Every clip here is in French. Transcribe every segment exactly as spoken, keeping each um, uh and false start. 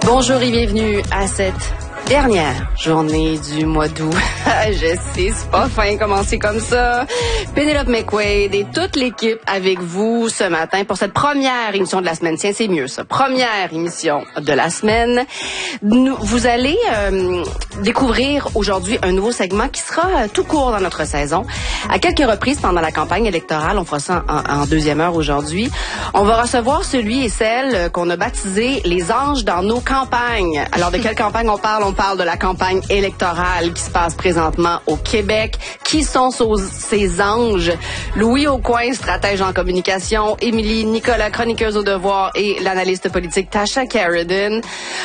Bonjour et bienvenue à cette dernière journée du mois d'août. Je sais, c'est pas fin commencer comme ça. Pénélope McQuaid et toute l'équipe avec vous ce matin pour cette première émission de la semaine. Tiens, c'est mieux ça. Première émission de la semaine. Nous, vous allez euh, découvrir aujourd'hui un nouveau segment qui sera euh, tout court dans notre saison. À quelques reprises pendant la campagne électorale, on fera ça en, en deuxième heure aujourd'hui. On va recevoir celui et celle qu'on a baptisé les anges dans nos campagnes. Alors, de quelle campagne on parle? On parle de la campagne électorale qui se passe présentement au Québec. Qui sont ces anges? Louis Aucoin, stratège en communication, Émilie Nicolas, chroniqueuse au devoir, et l'analyste politique Tasha Carradine.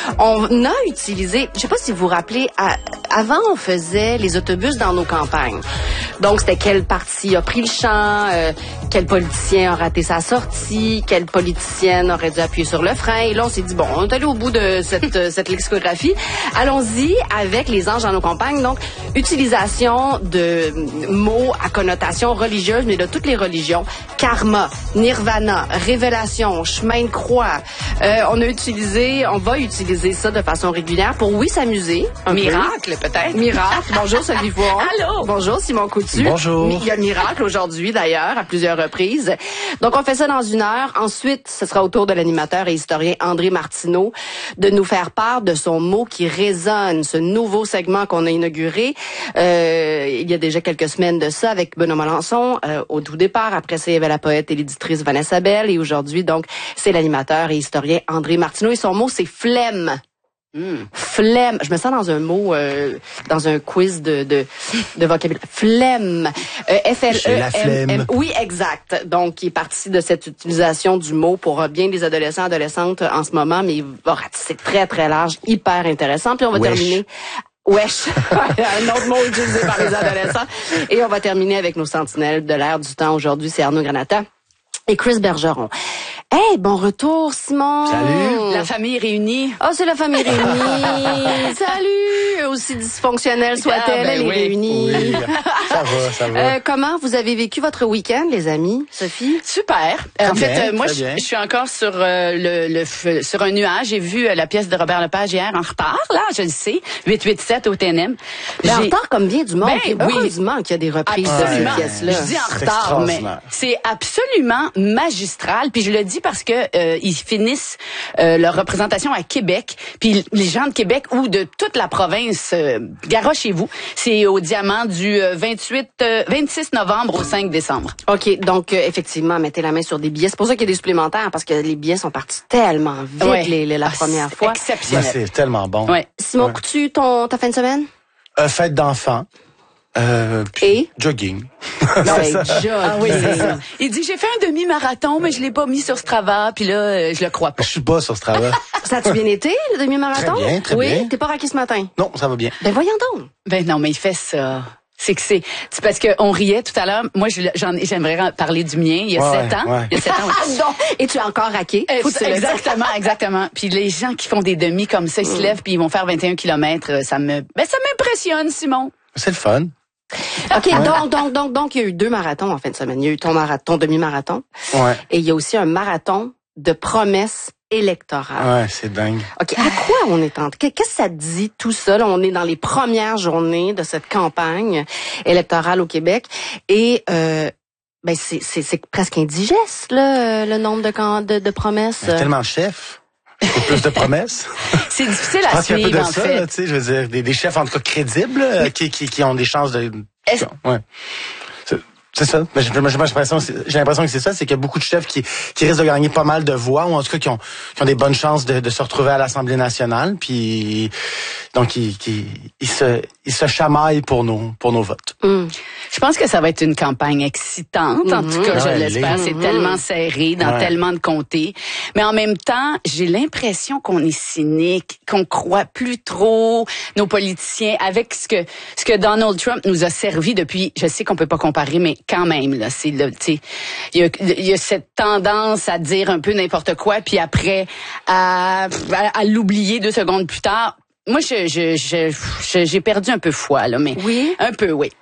On a utilisé, je sais pas si vous vous rappelez, à, avant on faisait les autobus dans nos campagnes. Donc c'était quel parti a pris le champ, euh, quel politicien a raté sa sortie, quelle politicienne aurait dû appuyer sur le frein. Et là on s'est dit, bon, on est allé au bout de cette, cette lexicographie. Allons-y avec les anges dans nos campagnes. Donc, utilisation de mots à connotation religieuse, mais de toutes les religions. Karma, nirvana, révélation, chemin de croix. Euh, on a utilisé, on va utiliser ça de façon régulière pour, oui, s'amuser. Miracle, peu. peut-être. Miracle. Bonjour, Sophie Fouon. Allô. Bonjour, Simon Coutu. Bonjour. Il y a miracle aujourd'hui, d'ailleurs, à plusieurs reprises. Donc, on fait ça dans une heure. Ensuite, ce sera au tour de l'animateur et historien André Martineau de nous faire part de son mot qui résonne, ce nouveau segment qu'on a inauguré euh, il y a déjà quelques semaines de ça avec Benoît Melançon euh, au tout départ. Après ça, il y avait la poète et l'éditrice Vanessa Bell. Et aujourd'hui, donc, c'est l'animateur et historien André Martineau. Et son mot, c'est flemme. Mmh. Flemme. Je me sens dans un mot, euh, dans un quiz de de, de vocabulaire. Flemme. Euh, F L E M M. Oui, exact. Donc, il est parti de cette utilisation du mot pour bien des adolescents, adolescentes en ce moment, mais oh, c'est très, très large, hyper intéressant. Puis on va Wesh. terminer. Wesh, un autre mot utilisé par les adolescents. Et on va terminer avec nos sentinelles de l'air du temps. Aujourd'hui, c'est Arnaud Granata et Chris Bergeron. Hey, bon retour, Simon. Salut. La famille réunie. Oh, c'est la famille réunie. Salut. Aussi dysfonctionnelle soit-elle, Ah, ben elle est oui. réunie. Oui, ça va, ça va. Euh, comment vous avez vécu votre week-end, les amis, Sophie? Super. Euh, en Très fait, bien, euh, moi, très je, bien. je suis encore sur euh, le, le f- sur un nuage. J'ai vu euh, la pièce de Robert Lepage hier en retard, là, je le sais. huit huit sept au T N M. Mais en J'ai- retard comme bien du monde. Ben, Puis oui. heureusement qu'il y a des reprises Absolument. de ces pièces-là. Je dis en C'est retard, mais extraordinaire. c'est absolument magistral. Puis je le dis parce que euh, ils finissent euh, leur représentation à Québec. Puis les gens de Québec ou de toute la province, euh, garochez-vous. C'est au Diamant du euh, vingt-huit, euh, vingt-six novembre au cinq décembre. OK, donc euh, effectivement, mettez la main sur des billets. C'est pour ça qu'il y a des supplémentaires, parce que les billets sont partis tellement vite Ouais. les, les- la Ah, première c'est fois. Ça, Exceptionnel. c'est tellement bon. Ouais. Simon Ouais. Coutu, ton, ta fin de semaine? Euh, fête d'enfants. Euh, puis Et? jogging. Ouais, ça. jogging. Ah oui, c'est ça. Il dit, j'ai fait un demi-marathon, mais je l'ai pas mis sur Strava, puis là, euh, je le crois pas. Je suis pas sur ce travail. Ça a-tu bien été, le demi-marathon? Très bien, très oui? bien. T'es pas raqué ce matin? Non, ça va bien. Ben voyons donc. Ben non, mais il fait ça. C'est que c'est, c'est parce qu'on riait tout à l'heure. Moi, je, j'en, j'aimerais en parler du mien. Il y a Ouais, sept ans. ouais. Il y a sept ans. oui. Ah non! Et tu as encore raqué? Euh, Faut que tu le dises. exactement, exactement. Puis les gens qui font des demi comme ça, ils se lèvent puis ils vont faire vingt et un kilomètres. Ça me, ben ça m'impressionne, Simon. C'est le fun. OK, donc, donc, donc, donc, il y a eu deux marathons en fin de semaine. Il y a eu ton marathon, demi-marathon. Ouais. Et il y a aussi un marathon de promesses électorales. Ouais, c'est dingue. OK, à quoi on est en... Qu'est-ce que ça dit, tout ça? Là, on est dans les premières journées de cette campagne électorale au Québec. Et, euh, ben, c'est, c'est, c'est presque indigeste, là, le nombre de, can- de, de promesses. Il y a tellement de chefs. Faut plus de promesses. C'est difficile Je à pense qu'il y a un peu suivre, de en ça, fait. là, tu sais, je veux dire, des, des chefs en tout cas crédibles, là, qui, qui, qui ont des chances de... Est-ce- Ouais. C'est, c'est ça. Mais j'ai, j'ai l'impression, j'ai l'impression que c'est ça, c'est qu'il y a beaucoup de chefs qui, qui risquent de gagner pas mal de voix, ou en tout cas qui ont, qui ont des bonnes chances de, de se retrouver à l'Assemblée nationale, puis donc ils, qui, ils se, ils se chamaillent pour nos, pour nos votes. Hum. Je pense que ça va être une campagne excitante. En tout cas, Ah, je elle l'espère. l'est. C'est tellement serré dans Ouais. tellement de comtés. Mais en même temps, j'ai l'impression qu'on est cynique, qu'on croit plus trop nos politiciens avec ce que ce que Donald Trump nous a servi depuis. Je sais qu'on peut pas comparer, mais quand même là, c'est le, tu sais, il y a, il y a cette tendance à dire un peu n'importe quoi, puis après à, à, à l'oublier deux secondes plus tard. Moi, je, je, je, je- j'ai perdu un peu foi là, mais Oui. un peu, oui.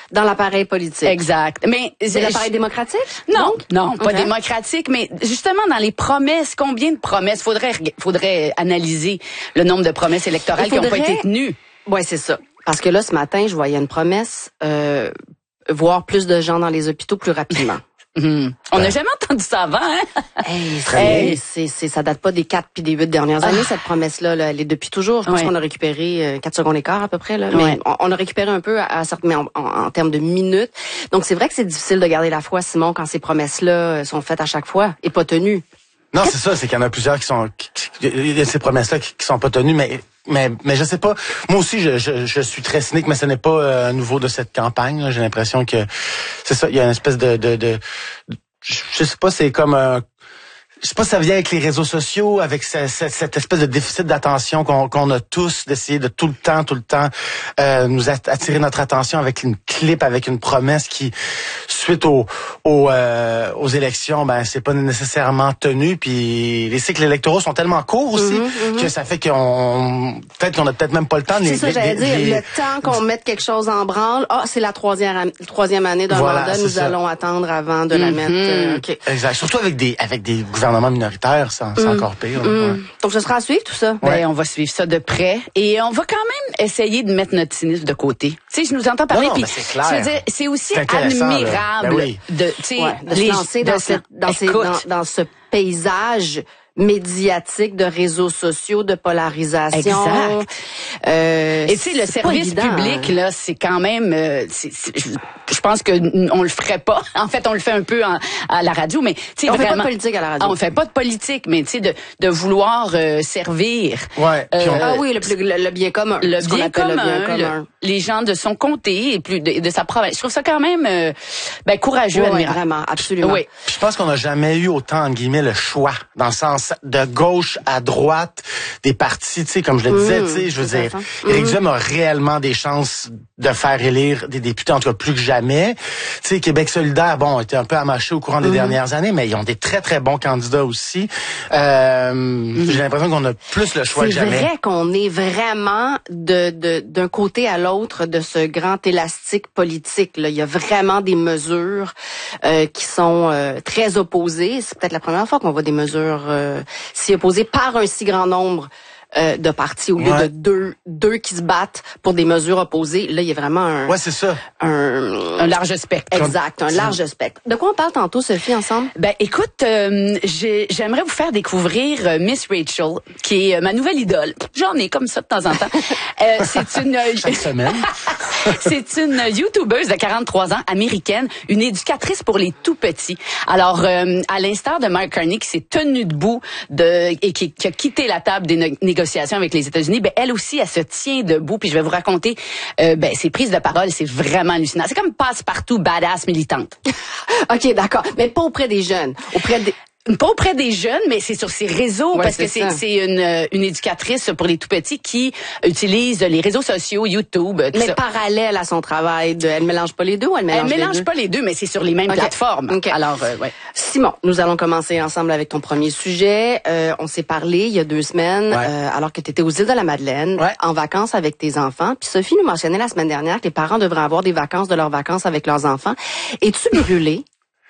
Dans l'appareil politique. Exact. Mais c'est l'appareil démocratique? Non, donc? non, pas okay. démocratique, mais justement dans les promesses, combien de promesses faudrait faudrait analyser le nombre de promesses électorales faudrait... qui n'ont pas été tenues. Ouais, c'est ça. Parce que là, ce matin, je voyais une promesse, euh, voir plus de gens dans les hôpitaux plus rapidement. Mmh. On n'a ouais. jamais entendu ça avant, hein? Hey, hey, c'est, c'est, ça date pas des quatre puis des huit dernières années, ah. cette promesse-là. Là, elle est depuis toujours. Je pense ouais. qu'on a récupéré euh, quatre secondes et quart à peu près. Là, mais ouais. on, on a récupéré un peu à, à certains, mais en, en, en termes de minutes. Donc c'est vrai que c'est difficile de garder la foi, Simon, quand ces promesses-là sont faites à chaque fois et pas tenues. Non, c'est ça, c'est qu'il y en a plusieurs qui sont, il y a ces promesses-là qui, qui sont pas tenues, mais mais mais je sais pas. Moi aussi, je je, je suis très cynique, mais ce n'est pas euh, nouveau de cette campagne. Là. J'ai l'impression que c'est ça, il y a une espèce de de, de, de je sais pas, c'est comme un je sais pas si ça vient avec les réseaux sociaux, avec cette, cette espèce de déficit d'attention qu'on, qu'on a tous, d'essayer de tout le temps, tout le temps euh, nous attirer notre attention avec une clip, avec une promesse qui, suite aux aux, euh, aux élections, ben c'est pas nécessairement tenu. Puis les cycles électoraux sont tellement courts aussi mm-hmm, mm-hmm. que ça fait qu'on peut-être qu'on a peut-être même pas le temps. C'est les, ça, les, j'allais les, dire. les... Le temps qu'on mette quelque chose en branle, ah, c'est la troisième troisième année d'un voilà, mandat, nous ça. allons attendre avant de mm-hmm. la mettre. Euh, okay. Exact. Surtout avec des avec des gouvernements minoritaires, c'est, c'est mmh. encore pire. Là, mmh. ouais. Donc, ce sera à suivre, tout ça? Ben, ouais. on va suivre ça de près. Et on va quand même essayer de mettre notre cynisme de côté. Tu sais, je nous entends parler, puis je veux dire, c'est aussi c'est admirable ben oui. de, tu sais, ouais, de se lancer dans, cette, dans, ces, dans, dans ce paysage médiatique, de réseaux sociaux, de polarisation. Exact. Euh, Et tu sais, le service évident, public, là, c'est quand même... Euh, c'est, c'est, je, je pense que on le ferait pas. En fait, on le fait un peu en, à la radio, mais... On vraiment, fait pas de politique à la radio. On fait pas de politique, mais tu sais, de, de vouloir euh, servir... Ouais. Euh, on... Ah oui, le, le, le bien commun. Le bien commun, le bien commun. Le, les gens de son comté et plus de, de sa province. Je trouve ça quand même euh, ben, courageux, ouais, admirable. Vraiment, absolument. Oui. Je pense qu'on n'a jamais eu autant, entre guillemets, le choix, dans le sens de gauche à droite des partis, tu sais, comme je le disais, mmh, tu sais, je veux dire, Éric mmh. Duhem a réellement des chances de faire élire des députés, en tout cas plus que jamais. Tu sais, Québec solidaire, bon, était un peu amaché au courant des mmh. dernières années, mais ils ont des très, très bons candidats aussi. Euh, mmh. J'ai l'impression qu'on a plus le choix c'est que jamais. C'est vrai qu'on est vraiment de, de d'un côté à l'autre de ce grand élastique politique. Là. Il y a vraiment des mesures euh, qui sont euh, très opposées. C'est peut-être la première fois qu'on voit des mesures euh, si opposées par un si grand nombre euh, de partis au lieu ouais. de deux deux qui se battent pour des mesures opposées. Là, il y a vraiment un ouais, c'est ça. Un, un large spectre. Exact, un large spectre. De quoi on parle tantôt, Sophie, ensemble? Ben, écoute, euh, j'ai, j'aimerais vous faire découvrir euh, Miss Rachel, qui est euh, ma nouvelle idole. J'en ai comme ça de temps en temps. euh, c'est une chaque semaine. C'est une YouTubeuse de quarante-trois ans, américaine, une éducatrice pour les tout petits. Alors, euh, à l'instar de Mark Carney, qui s'est tenu debout de, et qui, qui a quitté la table des né- négociations avec les États-Unis, ben elle aussi, elle se tient debout. Puis je vais vous raconter euh, ben, ses prises de parole. C'est vraiment hallucinant. C'est comme passe-partout badass militante. OK, d'accord. Mais pas auprès des jeunes. Auprès des... Pas auprès des jeunes, mais c'est sur ses réseaux, ouais, parce c'est que c'est, c'est une, une éducatrice pour les tout-petits qui utilise les réseaux sociaux, YouTube, tout mais ça. parallèle à son travail, de, elle mélange pas les deux ou elle mélange Elle mélange les deux? pas les deux, mais c'est sur les mêmes okay. plateformes. Okay. Alors, euh, ouais. Simon, nous allons commencer ensemble avec ton premier sujet. Euh, on s'est parlé il y a deux semaines, ouais. euh, alors que tu étais aux îles de la Madeleine, ouais. en vacances avec tes enfants. Puis Sophie nous mentionnait la semaine dernière que les parents devraient avoir des vacances de leurs vacances avec leurs enfants. Es-tu brûlé?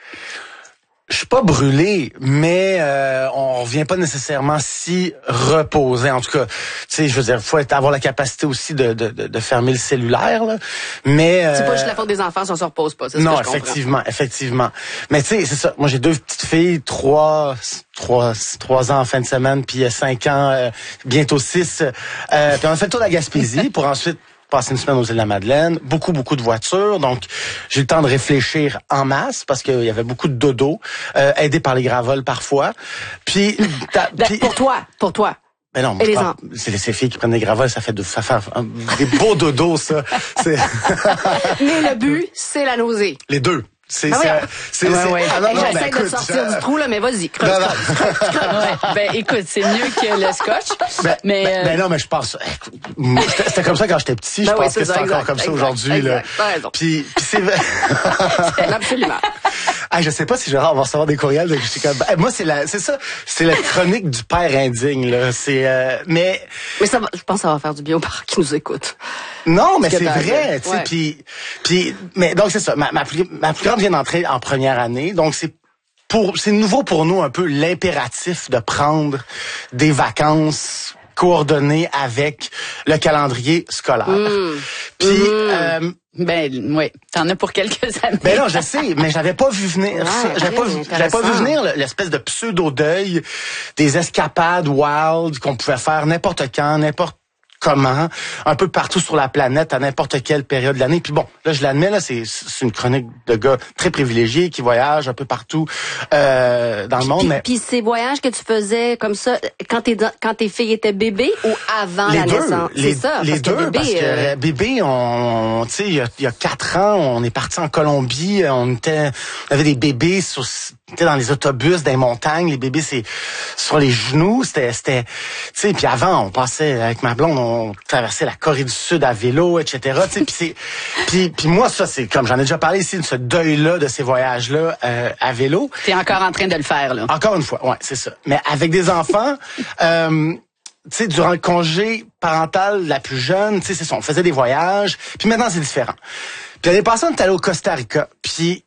Je suis pas brûlé, mais euh, on revient pas nécessairement si reposé. En tout cas, tu sais, je veux dire, faut être, avoir la capacité aussi de, de, de fermer le cellulaire. Là. Mais euh, c'est pas juste la faute des enfants si on se repose pas. C'est non, ce que je effectivement, comprends. effectivement. Mais tu sais, c'est ça. Moi, j'ai deux petites filles, trois, trois, trois ans en fin de semaine, puis cinq ans, euh, bientôt six. Euh, puis on a fait le tour de la Gaspésie pour ensuite passer une semaine aux îles de la Madeleine, beaucoup, beaucoup de voitures. Donc, j'ai eu le temps de réfléchir en masse parce qu'il y avait beaucoup de dodo, euh, aidé par les gravoles parfois. Puis, puis pour toi, pour toi. Mais non, moi, je parle, c'est les ces filles qui prennent des gravoles, ça fait de, ça fait un, des beaux dodos, ça. C'est... Mais le but, c'est la nausée. Les deux. C'est ah oui, ça. C'est, ouais, c'est, ouais. Ah non, non, j'essaie écoute, de sortir je... du trou là, mais vas-y. Creuse, non, non. creuse, creuse, creuse. Ouais. Ben écoute, c'est mieux que le scotch. Ben, mais ben, euh... ben non, mais je pense. C'était, c'était comme ça quand j'étais petit. Je ben pense oui, c'est que c'est ça, encore exact, comme ça exact, aujourd'hui. exact, Là. t'as raison. Puis, puis c'est absolument. Hey, Ah, je sais pas si Gérard va recevoir des courriels. Je suis comme, moi, c'est la, c'est ça, c'est la chronique du père indigne, là. C'est, euh, mais. Mais ça va, je pense que ça va faire du bien aux parents qui nous écoutent. Non, mais c'est vrai, tu sais. Ouais. Puis, puis, mais donc c'est ça. Ma, ma plus, ma plus grande vient d'entrer en première année, donc c'est pour, c'est nouveau pour nous un peu l'impératif de prendre des vacances coordonnées avec le calendrier scolaire. Mmh. Puis. Mmh. Euh, Ben oui, t'en as pour quelques années. Ben non, je sais, mais j'avais pas vu venir. Ouais, j'avais pas, vu, j'avais pas vu venir l'espèce de pseudo deuil, des escapades wild qu'on pouvait faire n'importe quand, n'importe comment, un peu partout sur la planète à n'importe quelle période de l'année. Puis bon, là je l'admets, là c'est c'est une chronique de gars très privilégiés qui voyagent un peu partout euh, dans le monde. Puis, mais puis ces voyages que tu faisais comme ça quand tes quand tes filles étaient bébés ou avant les la deux, naissance, les, c'est ça. Les parce deux, que bébé, parce que euh... bébé, on, tu sais, il y a, il y a quatre ans, on est parti en Colombie, on était, on avait des bébés sur, était dans les autobus, dans les montagnes, les bébés c'est sur les genoux, c'était, c'était, tu sais, puis avant on passait avec ma blonde, on traversait la Corée du Sud à vélo, et cetera. Tu sais, puis c'est, puis, puis moi ça c'est comme j'en ai déjà parlé ici de ce deuil-là de ces voyages-là euh, à vélo. T'es encore en train de le faire là. Encore une fois, ouais, c'est ça. Mais avec des enfants. euh, Tu sais, durant le congé parental la plus jeune, tu sais, c'est ça, on faisait des voyages. Puis maintenant, c'est différent. Puis l'année passée, on est allé au Costa Rica. Puis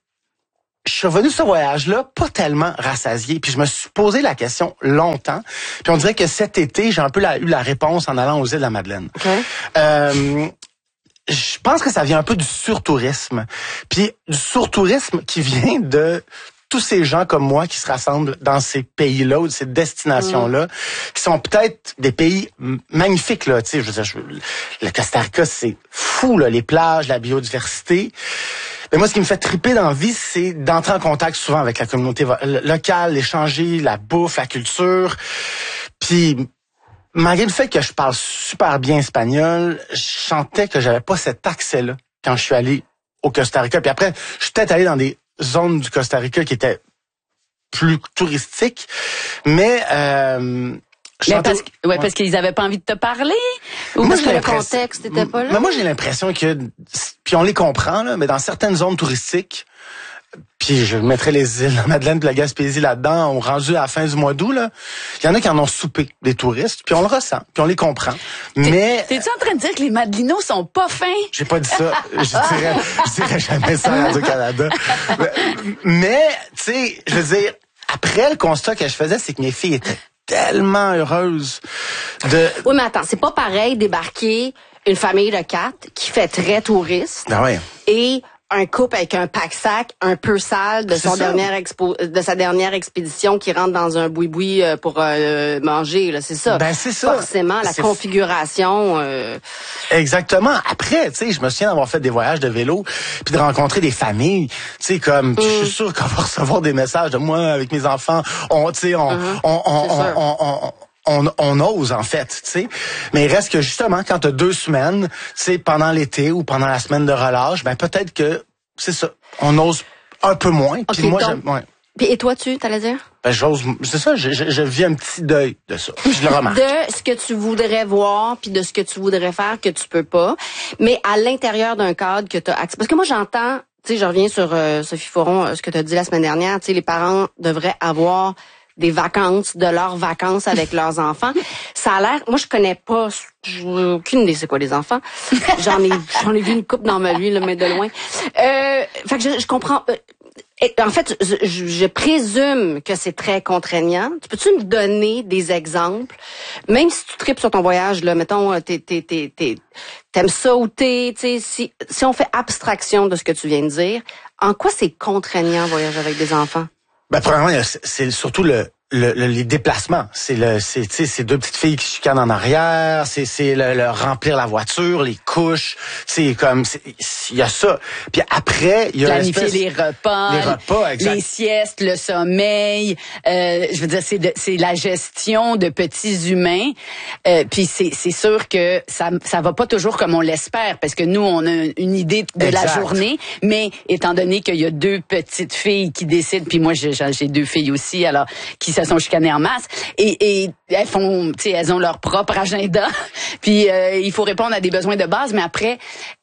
je suis revenu de ce voyage-là pas tellement rassasié. Puis je me suis posé la question longtemps. Puis on dirait que cet été, j'ai un peu la, eu la réponse en allant aux îles de la Madeleine. Okay. Euh, je pense que ça vient un peu du surtourisme. Puis du surtourisme qui vient de tous ces gens comme moi qui se rassemblent dans ces pays-là ou ces destinations-là, mmh. qui sont peut-être des pays magnifiques, là. Tu sais, je veux dire, je, le Costa Rica, c'est fou, là, les plages, la biodiversité. Mais moi, ce qui me fait triper dans la vie, c'est d'entrer en contact souvent avec la communauté locale, échanger la bouffe, la culture. Puis, malgré le fait que je parle super bien espagnol, je sentais que j'avais pas cet accès-là quand je suis allé au Costa Rica. Puis après, je suis peut-être allé dans des zones du Costa Rica qui étaient plus touristiques, mais euh, mais parce, que, ouais, parce qu'ils avaient pas envie de te parler ou moi, parce que le contexte n'était pas là. Mais moi j'ai l'impression que, puis on les comprend là, mais dans certaines zones touristiques, puis je mettrais les îles de la Madeleine et la Gaspésie là-dedans, on rendu à la fin du mois d'août là, il y en a qui en ont soupé des touristes, puis on le ressent, puis on les comprend. Mais t'es-tu en train de dire que les Madelinos sont pas fins? J'ai pas dit ça. Je dirais, je dirais jamais ça à Radio-Canada. Mais, tu sais, je veux dire, après le constat que je faisais, c'est que mes filles étaient tellement heureuses de... Oui, mais attends, c'est pas pareil débarquer une famille de quatre qui fait très touriste. Ben ouais. Et un couple avec un pack-sac un peu sale de son ça. dernière expo, de sa dernière expédition qui rentre dans un boui-boui pour euh, manger, là, c'est ça. Ben c'est ça. Forcément, la c'est configuration. Euh... Exactement. Après, tu sais, je me souviens d'avoir fait des voyages de vélo, puis de rencontrer des familles, tu sais, comme, mm. je suis sûr qu'on va recevoir des messages de moi avec mes enfants. On, tu sais, on, mm-hmm. on, on, on, on, on On, on ose, en fait, tu sais. Mais il reste que, justement, quand tu as deux semaines, tu sais, pendant l'été ou pendant la semaine de relâche, ben peut-être que, c'est ça, on ose un peu moins. Puis okay, moi, donc, j'aime... Ouais. Puis et toi, tu, t'allais dire? Ben j'ose... C'est ça, je, je, je vis un petit deuil de ça. Je le remarque. De ce que tu voudrais voir, puis de ce que tu voudrais faire que tu peux pas. Mais à l'intérieur d'un cadre que tu as accès. Parce que moi, j'entends... Tu sais, je reviens sur euh, Sophie Foron, euh, ce que tu as dit la semaine dernière. Tu sais, les parents devraient avoir... des vacances, de leurs vacances avec leurs enfants. Ça a l'air, moi je connais pas, j'ai aucune idée c'est quoi les enfants. J'en ai, j'en ai vu une couple dans ma vie, là, mais de loin. Euh, fait que je, je comprends. Et en fait, je, je présume que c'est très contraignant. Tu peux-tu me donner des exemples, même si tu tripes sur ton voyage, là, mettons, t'es, t'es, t'es, t'es, t'aimes ça ou t'es, tu sais, si, si on fait abstraction de ce que tu viens de dire, en quoi c'est contraignant voyager avec des enfants? Ben, premièrement, c'est surtout le, le, le les déplacements. C'est le, c'est, tu sais, ces deux petites filles qui chicanent en arrière. C'est, c'est le, le remplir la voiture, les couches. C'est comme, il y a ça. Puis après, il y a planifier les repas, les repas, exact. Les siestes, le sommeil. Euh, je veux dire, c'est de, c'est la gestion de petits humains. Euh, puis c'est, c'est sûr que ça, ça va pas toujours comme on l'espère, parce que nous, on a une idée de exact. La journée. Mais étant donné qu'il y a deux petites filles qui décident, puis moi j'ai, j'ai deux filles aussi, alors qui se sont chicanées en masse, et, et elles font, tu sais, elles ont leur propre agenda. Puis euh, il faut répondre à des besoins de base, mais après,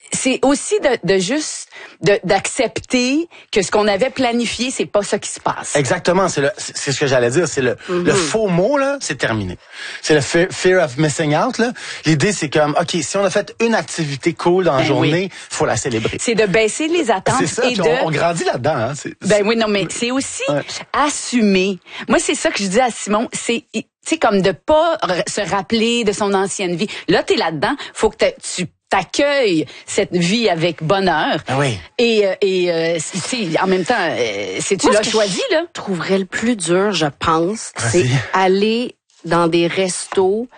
c'est aussi de, de juste de, d'accepter que ce qu'on avait planifié, c'est pas ça qui se passe. Exactement, c'est le, c'est ce que j'allais dire, c'est le, mm-hmm. le faux mot là, c'est terminé. C'est le fear, fear of missing out là. L'idée c'est comme, ok, si on a fait une activité cool dans la ben journée, oui. faut la célébrer. C'est de baisser les attentes c'est ça, et de. On, on grandit là-dedans. Hein. C'est, ben oui, non, mais c'est aussi ouais. assumer. Moi, c'est ça que je dis à Simon, c'est c'est comme de pas se rappeler de son ancienne vie. Là, t'es là-dedans, faut que tu t'accueilles cette vie avec bonheur. Ah oui. Et, et euh, c'est, en même temps, euh, c'est tu l'as choisi, là. Je trouverais le plus dur, je pense, Vas-y. c'est aller dans des restos.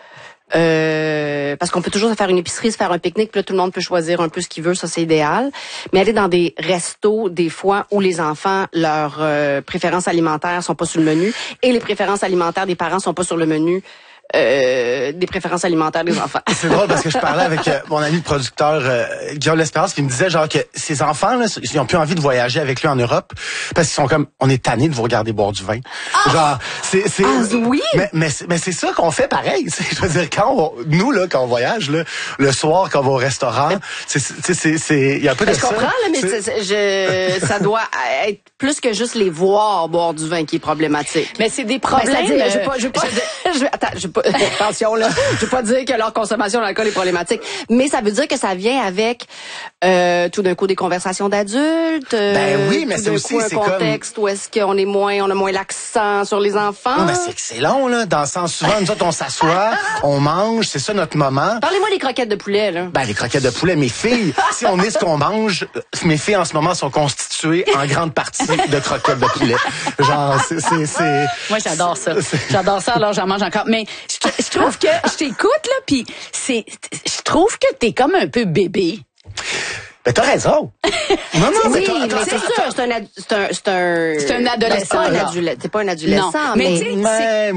Euh, parce qu'on peut toujours se faire une épicerie, se faire un pique-nique, puis là, tout le monde peut choisir un peu ce qu'il veut, ça c'est idéal. Mais aller dans des restos, des fois, où les enfants, leurs euh, préférences alimentaires sont pas sur le menu, et les préférences alimentaires des parents sont pas sur le menu. Euh, des préférences alimentaires des enfants. C'est drôle parce que je parlais avec euh, mon ami le producteur euh, Guillaume L'Espérance, puis il me disait genre que ces enfants là, ils ont plus envie de voyager avec lui en Europe parce qu'ils sont comme, on est tannés de vous regarder boire du vin. Ah! Genre c'est c'est ah, oui. mais mais c'est, mais c'est ça qu'on fait pareil. Je veux dire quand on, nous là quand on voyage là, le soir quand on va au restaurant, c'est c'est c'est c'est il y a un peu de je ça. Je comprends là, mais c'est... C'est, je, ça doit être plus que juste les voir boire du vin qui est problématique. Mais c'est des problèmes. Ben, c'est-à-dire, je veux pas, je veux pas, je veux, attends, je veux pas, attention là, je veux pas dire que leur consommation d'alcool est problématique, mais ça veut dire que ça vient avec euh, tout d'un coup des conversations d'adultes. Euh, ben oui, mais tout c'est d'un aussi coup, un c'est contexte comme... où est-ce qu'on est moins, on a moins l'accent sur les enfants. Non, mais c'est excellent là, dans le sens souvent nous autres on s'assoit, on mange, c'est ça notre moment. Parlez-moi des croquettes de poulet là. Ben les croquettes de poulet, mes filles, si on est ce qu'on mange, mes filles en ce moment sont constituées en grande partie de croquettes de poulet. Genre c'est c'est, c'est moi j'adore ça. J'adore ça, alors j'en mange encore. Mais je, je trouve que je t'écoute là, puis c'est, je trouve que t'es comme un peu bébé. Ben t'as raison. Non non, oui, mais, mais c'est sûr, c'est un, ad, c'est un, c'est un, c'est un adolescent. C'est pas un adolescent, c'est pas un adolescent. Non, mais, mais, mais,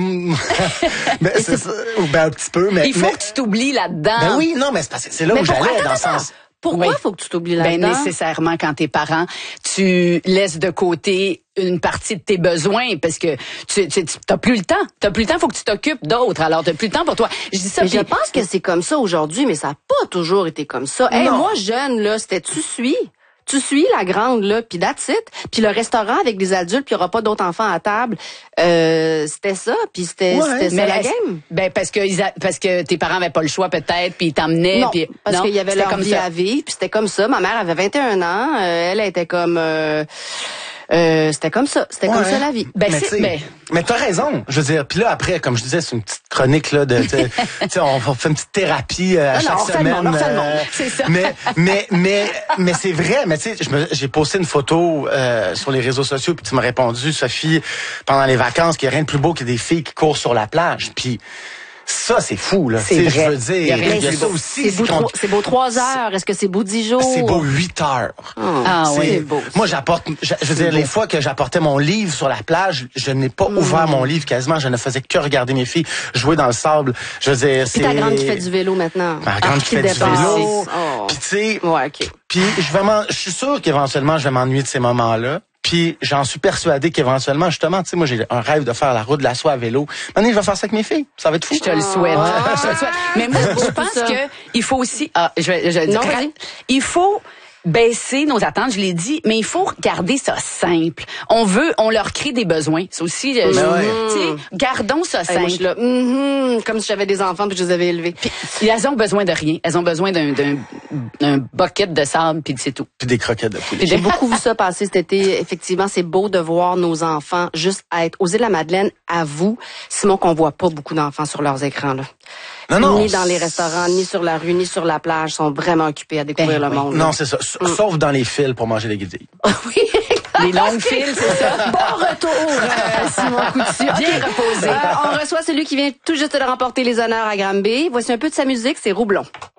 mais c'est ça, ben un petit peu, mais il faut mais, que tu t'oublies là-dedans. Ben oui, non, mais c'est parce que c'est là mais où j'allais dans le sens. Pourquoi oui. faut que tu t'oublies là-dedans? Ben nécessairement quand t'es parent, tu laisses de côté une partie de tes besoins parce que tu, tu t'as plus le temps. T'as plus le temps, faut que tu t'occupes d'autres. Alors t'as plus le temps pour toi. Je dis ça. Mais puis... je pense que c'est comme ça aujourd'hui, mais ça a pas toujours été comme ça. Hey, moi jeune là, c'était tu suis. Tu suis la grande là, puis that's it. Puis le restaurant avec des adultes, puis il y aura pas d'autres enfants à table. Euh, c'était ça, puis c'était ouais, c'était ça la game. Ben parce que ils a, parce que tes parents avaient pas le choix peut-être, puis ils t'emmenaient. Non, puis parce qu'il y avait leur comme vie ça. à vivre, puis c'était comme ça. Ma mère avait vingt et un ans, euh, elle était comme euh, euh, c'était comme ça, c'était ouais. comme ça la vie. Ben mais c'est mais, mais t'as raison, je veux dire. Puis là après, comme je disais, c'est une petite chronique là de, tu sais, on fait une petite thérapie euh, à non, chaque non, semaine. On refait le monde, euh, c'est ça. Mais mais mais mais c'est vrai. Mais tu sais, j'ai posté une photo euh, sur les réseaux sociaux, puis tu m'as répondu, Sophie, pendant les vacances, qu'il y a rien de plus beau que des filles qui courent sur la plage. Puis ça, c'est fou, là. C'est vrai. Je veux dire, il y a, rien, il y a c'est ça beau, aussi. C'est beau, trop, c'est beau trois heures. Est-ce que c'est beau dix jours? C'est beau huit heures. Oh, ah c'est, oui, c'est beau. Moi, j'apporte, je, je veux dire, beau. Les fois que j'apportais mon livre sur la plage, je n'ai pas mmh. ouvert mon livre quasiment. Je ne faisais que regarder mes filles jouer dans le sable. Je veux dire, c'est... Puis ta grande qui fait du vélo maintenant. Ma grande ah, qui fait du vélo. Oh. Puis tu sais... Ouais, OK. Puis je, vais je suis sûr qu'éventuellement, je vais m'ennuyer de ces moments-là. Puis j'en suis persuadé qu'éventuellement, justement, tu sais, moi j'ai un rêve de faire la route de la soie à vélo. Maintenant, je vais faire ça avec mes filles. Ça va être fou. Je te le souhaite. Ah. Je te le souhaite. Mais moi, je pense que il faut aussi. Ah, je vais. Je, non, je, il faut baisser nos attentes, je l'ai dit, mais il faut garder ça simple. On veut, on leur crée des besoins. C'est aussi, euh, mm-hmm. ouais. tu sais, gardons ça simple. Hey, moi, je suis là, mm-hmm, comme si j'avais des enfants puis je les avais élevés. Puis, elles ont besoin de rien. Elles ont besoin d'un, d'un, d'un bucket de sable puis c'est tout. Puis des croquettes de poulet. J'ai beaucoup vu ça passer cet été. Effectivement, c'est beau de voir nos enfants juste être aux îles de la Madeleine. À vous, Simon, qu'on voit pas beaucoup d'enfants sur leurs écrans là. Non, non. Ni dans les restaurants, ni sur la rue, ni sur la plage, sont vraiment occupés à découvrir ben, le monde. Non, là. C'est ça. Mm. Sauf dans les fils pour manger les guédilles. Oui. Les longues fils, c'est ça. Bon retour, euh, Simon Coutu. Bien okay. reposé. Euh, on reçoit celui qui vient tout juste de remporter les honneurs à Granby. Voici un peu de sa musique, c'est Roublon.